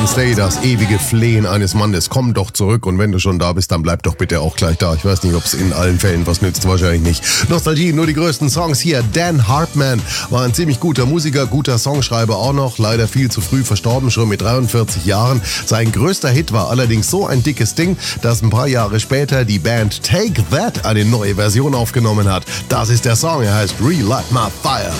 Stay, das ewige Flehen eines Mannes. Komm doch zurück und wenn du schon da bist, dann bleib doch bitte auch gleich da. Ich weiß nicht, ob es in allen Fällen was nützt, wahrscheinlich nicht. Nostalgie, nur die größten Songs hier. Dan Hartman war ein ziemlich guter Musiker, guter Songschreiber auch noch. Leider viel zu früh verstorben, schon mit 43 Jahren. Sein größter Hit war allerdings so ein dickes Ding, dass ein paar Jahre später die Band Take That eine neue Version aufgenommen hat. Das ist der Song, er heißt Relight My Fire.